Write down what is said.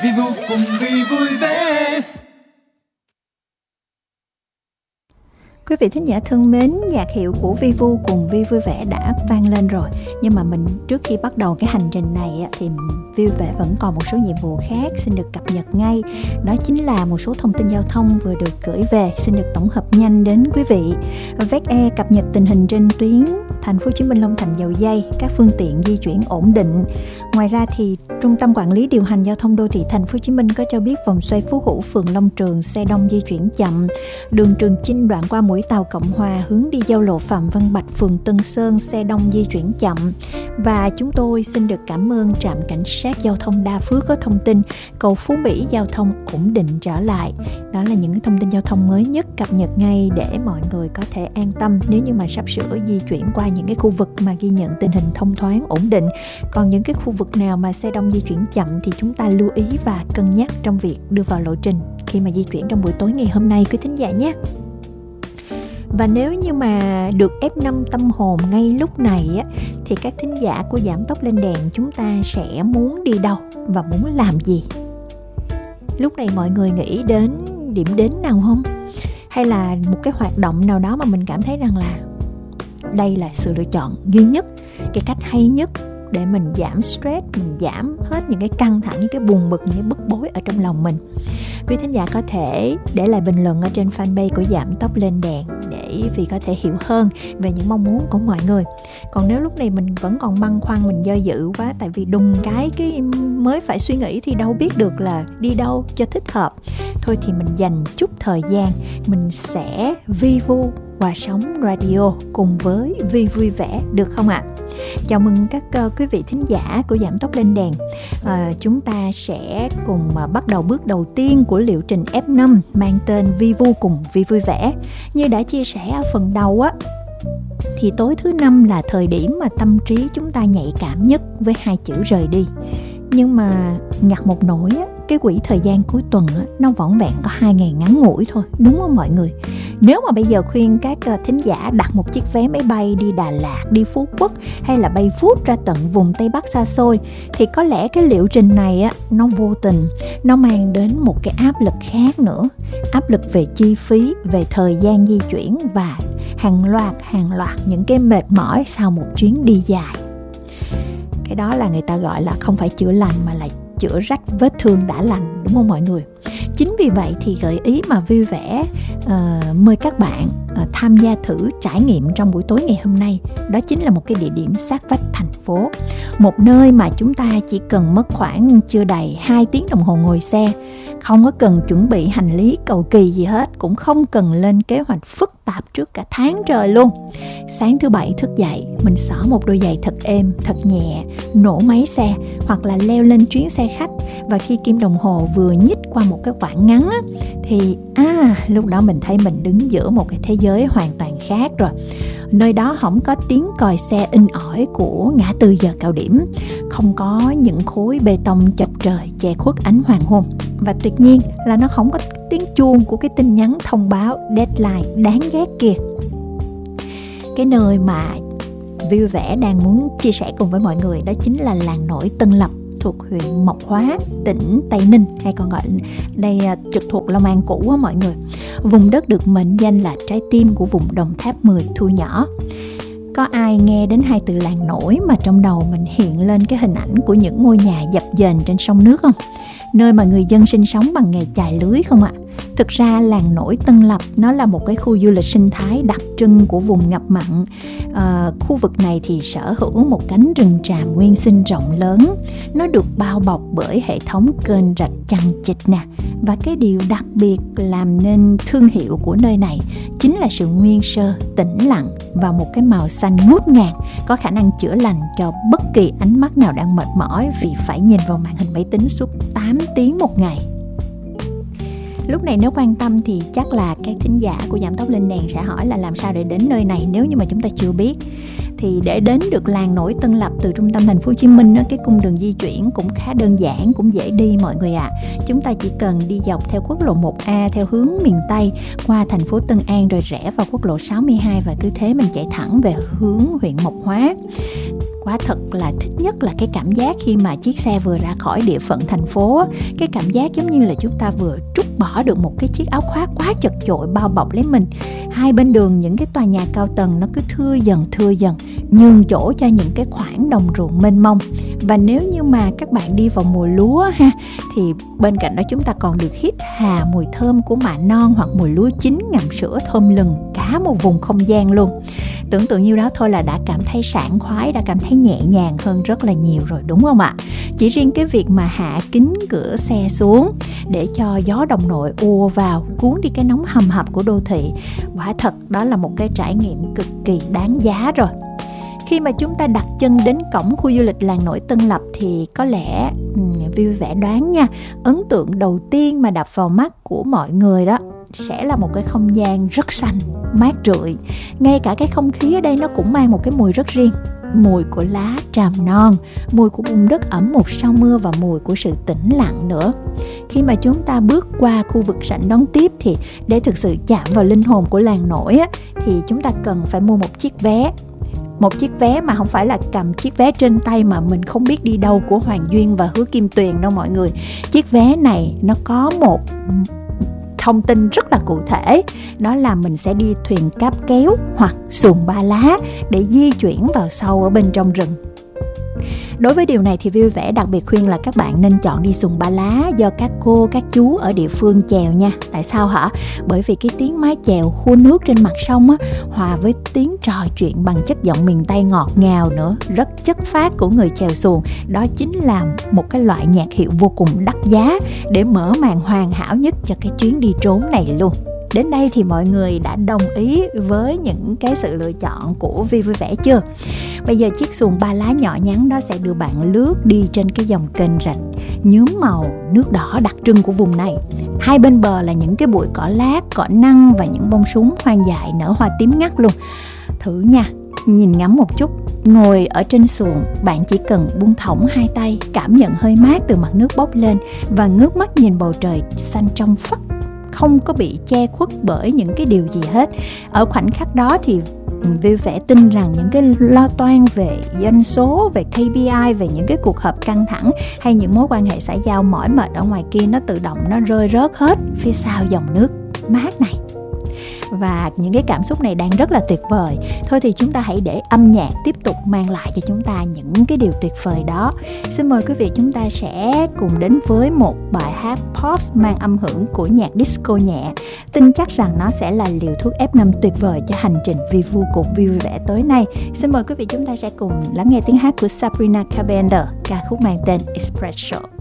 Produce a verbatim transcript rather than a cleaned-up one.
Vi Vu cùng Vi vui vẻ. Quý vị thính giả thân mến, nhạc hiệu của Vi Vu cùng Vi vui vẻ đã vang lên rồi. Nhưng mà mình trước khi bắt đầu cái hành trình này thì Vi vui vẻ vẫn còn một số nhiệm vụ khác xin được cập nhật ngay. Đó chính là một số thông tin giao thông vừa được gửi về, xin được tổng hợp nhanh đến quý vị. vê e tê e cập nhật tình hình trên tuyến Thành phố Hồ Chí Minh Long Thành Dầu Giây, các phương tiện di chuyển ổn định. Ngoài ra thì Trung tâm Quản lý điều hành giao thông đô thị Thành phố Hồ Chí Minh có cho biết vòng xoay Phú Hữu, phường Long Trường xe đông di chuyển chậm. Đường Trường Chinh đoạn qua Mũi Tàu Cộng Hòa hướng đi giao lộ Phạm Văn Bạch, phường Tân Sơn xe đông di chuyển chậm. Và chúng tôi xin được cảm ơn trạm cảnh sát giao thông Đa Phước có thông tin cầu Phú Mỹ giao thông ổn định trở lại. Đó là những thông tin giao thông mới nhất cập nhật ngay để mọi người có thể an tâm nếu như mà sắp sửa di chuyển qua những cái khu vực mà ghi nhận tình hình thông thoáng ổn định. Còn những cái khu vực nào mà xe đông di chuyển chậm thì chúng ta lưu ý và cân nhắc trong việc đưa vào lộ trình khi mà di chuyển trong buổi tối ngày hôm nay quý thính giả nhé. Và nếu như mà được ép năm tâm hồn ngay lúc này á, thì các thính giả của Giảm Tốc Lên Đèn chúng ta sẽ muốn đi đâu và muốn làm gì? Lúc này mọi người nghĩ đến điểm đến nào không? Hay là một cái hoạt động nào đó mà mình cảm thấy rằng là đây là sự lựa chọn duy nhất, cái cách hay nhất để mình giảm stress, mình giảm hết những cái căng thẳng, những cái buồn bực, những cái bức bối ở trong lòng mình. Quý thính giả có thể để lại bình luận ở trên fanpage của Giảm Tốc Lên Đèn để vì có thể hiểu hơn về những mong muốn của mọi người. Còn nếu lúc này mình vẫn còn băn khoăn, mình do dự quá, tại vì đùng cái cái mới phải suy nghĩ thì đâu biết được là đi đâu cho thích hợp. Thôi thì mình dành chút thời gian, mình sẽ vi vu qua sóng radio cùng với Vi vui vẻ được không ạ? Chào mừng các uh, quý vị thính giả của Giảm Tốc Lên Đèn. uh, Chúng ta sẽ cùng uh, bắt đầu bước đầu tiên của liệu trình ép năm mang tên Vi vu cùng Vi vui vẻ. Như đã chia sẻ ở phần đầu á, thì tối thứ năm là thời điểm mà tâm trí chúng ta nhạy cảm nhất với hai chữ rời đi. Nhưng mà ngặt một nỗi á, cái quỹ thời gian cuối tuần á, nó vỏn vẹn có hai ngày ngắn ngủi thôi, đúng không mọi người? Nếu mà bây giờ khuyên các thính giả đặt một chiếc vé máy bay đi Đà Lạt, đi Phú Quốc hay là bay vút ra tận vùng Tây Bắc xa xôi, thì có lẽ cái liệu trình này á, nó vô tình, nó mang đến một cái áp lực khác nữa. Áp lực về chi phí, về thời gian di chuyển và hàng loạt, hàng loạt những cái mệt mỏi sau một chuyến đi dài. Cái đó là người ta gọi là không phải chữa lành mà là chữa rách vết thương đã lành, đúng không mọi người? Chính vì vậy thì gợi ý mà vui vẻ uh, mời các bạn uh, tham gia thử trải nghiệm trong buổi tối ngày hôm nay. Đó chính là một cái địa điểm sát vách thành phố, một nơi mà chúng ta chỉ cần mất khoảng chưa đầy hai tiếng đồng hồ ngồi xe, không có cần chuẩn bị hành lý cầu kỳ gì hết, cũng không cần lên kế hoạch phức tạp trước cả tháng trời luôn. Sáng thứ bảy thức dậy, mình xỏ một đôi giày thật êm, thật nhẹ, nổ máy xe hoặc là leo lên chuyến xe khách, và khi kim đồng hồ vừa nhích qua một cái quãng ngắn á, thì à, lúc đó mình thấy mình đứng giữa một cái thế giới hoàn toàn khác rồi. Nơi đó không có tiếng còi xe in ỏi của ngã tư giờ cao điểm, không có những khối bê tông chọc trời che khuất ánh hoàng hôn, và tuyệt nhiên là nó không có tiếng chuông của cái tin nhắn thông báo deadline đáng ghét kia. Cái nơi mà vui vẻ đang muốn chia sẻ cùng với mọi người đó chính là làng nổi Tân Lập thuộc huyện Mộc Hóa, tỉnh Tây Ninh, hay còn gọi đây trực thuộc Long An cũ á mọi người. Vùng đất được mệnh danh là trái tim của vùng Đồng Tháp mười thu nhỏ. Có ai nghe đến hai từ làng nổi mà trong đầu mình hiện lên cái hình ảnh của những ngôi nhà dập dềnh trên sông nước không? Nơi mà người dân sinh sống bằng nghề chài lưới không ạ? Thực ra làng nổi Tân Lập nó là một cái khu du lịch sinh thái đặc trưng của vùng ngập mặn. À, khu vực này thì sở hữu một cánh rừng tràm nguyên sinh rộng lớn. Nó được bao bọc bởi hệ thống kênh rạch chằng chịt nè. Và cái điều đặc biệt làm nên thương hiệu của nơi này chính là sự nguyên sơ, tĩnh lặng và một cái màu xanh ngút ngàn, có khả năng chữa lành cho bất kỳ ánh mắt nào đang mệt mỏi vì phải nhìn vào màn hình máy tính suốt tám tiếng một ngày. Lúc này nếu quan tâm thì chắc là các thính giả của Giảm Tốc Lên Đèn sẽ hỏi là làm sao để đến nơi này nếu như mà chúng ta chưa biết. Thì để đến được làng nổi Tân Lập từ trung tâm thành phố Hồ Chí Minh đó, cái cung đường di chuyển cũng khá đơn giản, cũng dễ đi mọi người ạ. À. Chúng ta chỉ cần đi dọc theo quốc lộ một A theo hướng miền Tây qua thành phố Tân An rồi rẽ vào quốc lộ sáu mươi hai và cứ thế mình chạy thẳng về hướng huyện Mộc Hóa. Quả thật là thích nhất là cái cảm giác khi mà chiếc xe vừa ra khỏi địa phận thành phố. Cái cảm giác giống như là chúng ta vừa trút bỏ được một cái chiếc áo khoác quá chật chội bao bọc lấy mình. Hai bên đường những cái tòa nhà cao tầng nó cứ thưa dần thưa dần, nhường chỗ cho những cái khoảng đồng ruộng mênh mông. Và nếu như mà các bạn đi vào mùa lúa ha, thì bên cạnh đó chúng ta còn được hít hà mùi thơm của mạ non hoặc mùi lúa chín ngậm sữa thơm lừng cả một vùng không gian luôn. Tưởng tượng nhiêu đó thôi là đã cảm thấy sảng khoái, đã cảm thấy nhẹ nhàng hơn rất là nhiều rồi, đúng không ạ? Chỉ riêng cái việc mà hạ kính cửa xe xuống để cho gió đồng nội ùa vào cuốn đi cái nóng hầm hập của đô thị, quả thật đó là một cái trải nghiệm cực kỳ đáng giá rồi. Khi mà chúng ta đặt chân đến cổng khu du lịch làng nổi Tân Lập thì có lẽ um, vui vẻ đoán nha, ấn tượng đầu tiên mà đập vào mắt của mọi người đó sẽ là một cái không gian rất xanh, mát rượi. Ngay cả cái không khí ở đây nó cũng mang một cái mùi rất riêng. Mùi của lá tràm non, mùi của bùn đất ẩm một sau mưa và mùi của sự tĩnh lặng nữa. Khi mà chúng ta bước qua khu vực sảnh đón tiếp thì để thực sự chạm vào linh hồn của làng nổi á, thì chúng ta cần phải mua một chiếc vé. Một chiếc vé mà không phải là cầm chiếc vé trên tay mà mình không biết đi đâu của Hoàng Duyên và Hứa Kim Tuyền đâu mọi người. Chiếc vé này nó có một thông tin rất là cụ thể, đó là mình sẽ đi thuyền cáp kéo hoặc xuồng ba lá để di chuyển vào sâu ở bên trong rừng. Đối với điều này thì Vui Vẻ đặc biệt khuyên là các bạn nên chọn đi xuồng ba lá do các cô, các chú ở địa phương chèo nha. Tại sao hả? Bởi vì cái tiếng mái chèo khua nước trên mặt sông á, hòa với tiếng trò chuyện bằng chất giọng miền Tây ngọt ngào nữa, rất chất phác của người chèo xuồng. Đó chính là một cái loại nhạc hiệu vô cùng đắt giá để mở màn hoàn hảo nhất cho cái chuyến đi trốn này luôn. Đến đây thì mọi người đã đồng ý với những cái sự lựa chọn của Vi Vui Vẻ chưa? Bây giờ chiếc xuồng ba lá nhỏ nhắn đó sẽ đưa bạn lướt đi trên cái dòng kênh rạch nhuốm màu nước đỏ đặc trưng của vùng này. Hai bên bờ là những cái bụi cỏ lác, cỏ năng và những bông súng hoang dại nở hoa tím ngắt luôn. Thử nha, nhìn ngắm một chút. Ngồi ở trên xuồng, bạn chỉ cần buông thõng hai tay, cảm nhận hơi mát từ mặt nước bốc lên và ngước mắt nhìn bầu trời xanh trong phắt, không có bị che khuất bởi những cái điều gì hết. Ở khoảnh khắc đó thì Vui Vẻ tin rằng những cái lo toan về doanh số, về ca pê i, về những cái cuộc họp căng thẳng hay những mối quan hệ xã giao mỏi mệt ở ngoài kia nó tự động nó rơi rớt hết phía sau dòng nước mát này. Và những cái cảm xúc này đang rất là tuyệt vời. Thôi thì chúng ta hãy để âm nhạc tiếp tục mang lại cho chúng ta những cái điều tuyệt vời đó. Xin mời quý vị chúng ta sẽ cùng đến với một bài hát pop mang âm hưởng của nhạc disco nhẹ. Tin chắc rằng nó sẽ là liều thuốc ép năm tuyệt vời cho hành trình vi vu cùng Vi Vui Vẻ tối nay. Xin mời quý vị chúng ta sẽ cùng lắng nghe tiếng hát của Sabrina Carpenter, ca khúc mang tên Espresso.